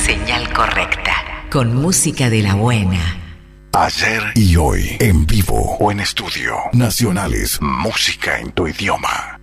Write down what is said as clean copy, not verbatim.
señal correcta, con música de la buena. Ayer y hoy, en vivo o en estudio. Nacionales, música en tu idioma.